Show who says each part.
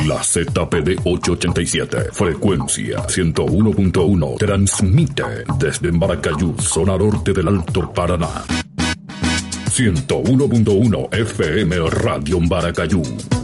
Speaker 1: La ZPD 887, frecuencia 101.1, transmite desde Maracayú, zona norte del Alto Paraná. 101.1 FM Radio Maracayú.